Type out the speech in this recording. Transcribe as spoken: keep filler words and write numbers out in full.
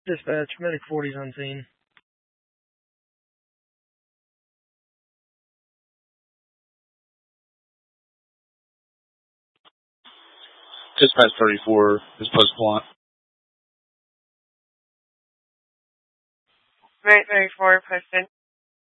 Dispatch, Medic forty's on scene. Dispatch thirty-four is post blunt. Right, thirty-four, posted.